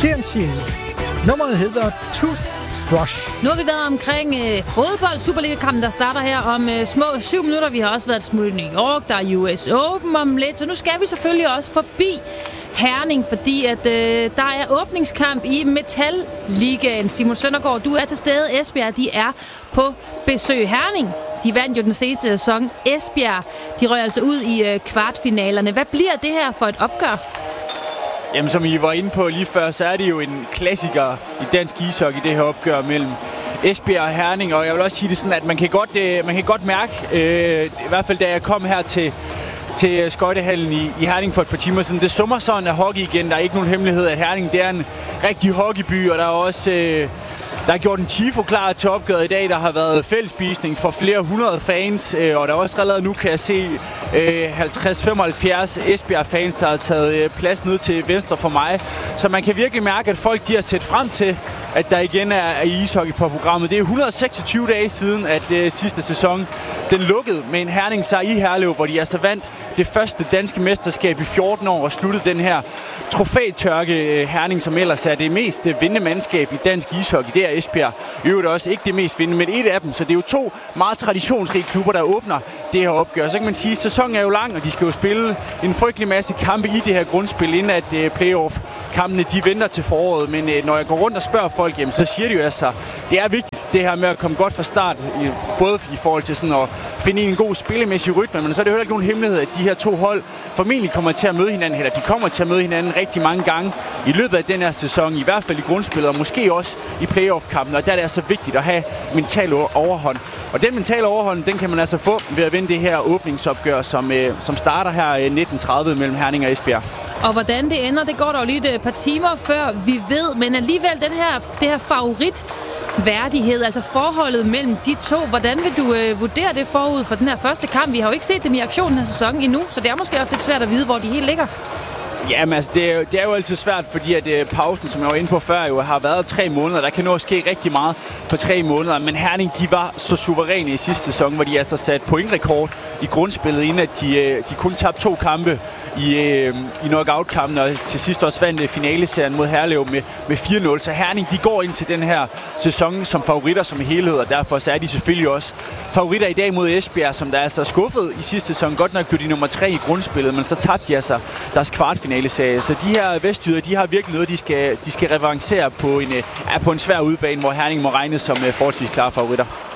Genshin. Nummeret hedder Toothbrush. Nu har vi været omkring fodbold, Superliga-kampen, der starter her om små 7 minutter. Vi har også været smut i New York, der er US Open om lidt. Så nu skal vi selvfølgelig også forbi Herning, fordi at der er åbningskamp i Metal-ligaen. Simon Søndergaard, du er til stede. Esbjerg, de er på besøg. Herning, de vandt jo den seneste sæson. Esbjerg, de røg altså ud i kvartfinalerne. Hvad bliver det her for et opgør? Jamen, som I var inde på lige før, så er det jo en klassiker i dansk ishockey, det her opgør mellem Esbjerg og Herning. Og jeg vil også sige det sådan, at man kan godt mærke, i hvert fald da jeg kom her til skøjtehallen i Herning for et par timer siden. Det summer sådan af hockey igen. Der er ikke nogen hemmelighed, at Herning det er en rigtig hockeyby, og der er også der er gjort en tifo klar til opgøret i dag. Der har været fællesspisning for flere hundrede fans, og der er også allerede nu, kan jeg se, 50-75 Esbjerg-fans, der har taget plads ned til venstre for mig. Så man kan virkelig mærke, at folk de har set frem til, at der igen er ishockey på programmet. Det er 126 dage siden, at sidste sæson den lukkede med en Herning-sejr i Herlev, hvor de altså vandt det første danske mesterskab i 14 år og sluttede den her trofætørke. Herning, som ellers er det mest vindende mandskab i dansk ishockey. Det er Esbjerg. I øvrigt også ikke det mest vindende, men et af dem. Så det er jo 2 meget traditionsrige klubber, der åbner det her opgør. Så kan man sige, at sæsonen er jo lang, og de skal jo spille en frygtelig masse kampe i det her grundspil, inden at playoff-kampene de venter til foråret. Men når jeg går rundt og spørger folk, jamen, så siger de jo altså, det er vigtigt det her med at komme godt fra start, både i forhold til sådan at finde en god spillemæssig rytme, men så er det heller ikke nogen hemmelighed, at de her 2 hold formentlig kommer til at møde hinanden, eller de kommer til at møde hinanden rigtig mange gange i løbet af den her sæson, i hvert fald i grundspillet, og måske også i playoff-kampen, og der er det altså vigtigt at have mental overhånd. Og den mentale overhånd, den kan man altså få ved at vinde det her åbningsopgør, som starter her 19:30 mellem Herning og Esbjerg. Og hvordan det ender, det går der jo lige et par timer før vi ved, men alligevel det her favoritværdighed, altså forholdet mellem de 2, hvordan vil du vurdere det forud for den her første kamp? Vi har jo ikke set dem i aktion den her sæson endnu, så det er måske også lidt svært at vide, hvor de helt ligger. Jamen altså, det er jo altid svært, fordi at pausen, som jeg var inde på før, jo har været 3 måneder. Der kan nå at ske rigtig meget på 3 måneder, men Herning, de var så suveræne i sidste sæson, hvor de altså satte pointrekord i grundspillet, inden at de kun tabte 2 kampe i knockout-kampen, og til sidst også vandt finaleserien mod Herlev med 4-0. Så Herning, de går ind til den her sæson som favoritter som helhed, og derfor så er de selvfølgelig også favoritter i dag mod Esbjerg, som der er så skuffet i sidste sæson. Godt nok blev de nummer 3 i grundspillet, men så tabte de altså deres kvartfinaleserie. Så de her vestjyder, de har virkelig noget, de skal revancere på en svær udbane, hvor Herning må regnes som forholdsvis klare favoritter.